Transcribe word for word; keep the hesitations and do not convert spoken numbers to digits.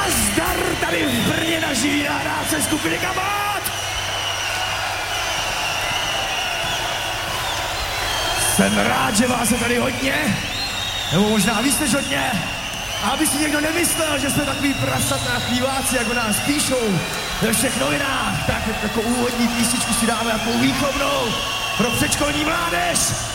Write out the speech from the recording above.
Nazdar tady v Brně na živý nahrávce skupiny Kabát! Jsem rád, že vás je tady hodně, nebo možná víc než hodně. A aby si někdo nemyslel, že jsme takový prasatá chlíváci, jako nás píšou ve všech novinách, tak jako úvodní písničku si dáme jako výchovnou pro předškolní mládež.